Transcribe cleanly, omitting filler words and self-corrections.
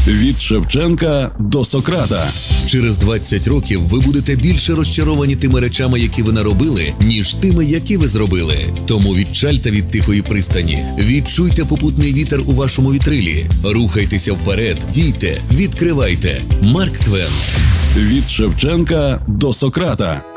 Від Шевченка до Сократа. Через 20 років ви будете більше розчаровані тими речами, які ви наробили, ніж тими, які ви зробили. Тому відчальте від тихої пристані. Відчуйте попутний вітер у вашому вітрилі. Рухайтеся вперед, дійте, відкривайте. Марк Твен. Від Шевченка до Сократа.